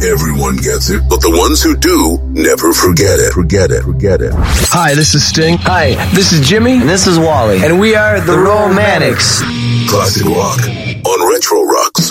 everyone gets it, but the ones who do never forget it. Forget it. Hi, this is Sting. Hi, this is Jimmy. And this is Wally. And we are the Romantics. Classic rock on Retro Rocks.